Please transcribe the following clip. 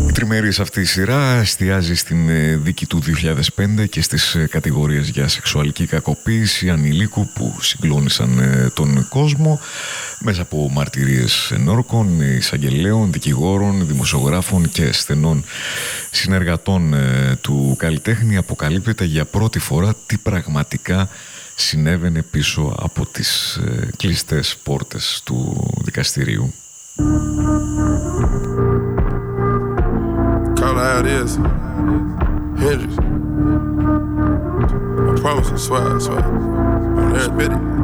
Η τριμερής αυτή η σειρά εστιάζει στην δίκη του 2005 και στις κατηγορίες για σεξουαλική κακοποίηση ανηλίκου που συγκλώνησαν τον κόσμο μέσα από μαρτυρίες ενόρκων, εισαγγελέων, δικηγόρων, δημοσιογράφων και στενών συνεργατών του καλλιτέχνη. Αποκαλύπτεται για πρώτη φορά τι πραγματικά συνέβαινε πίσω από τις κλειστές πόρτες του δικαστηρίου. Call it how it is. Hendrix. I promise, I swear. On every bit.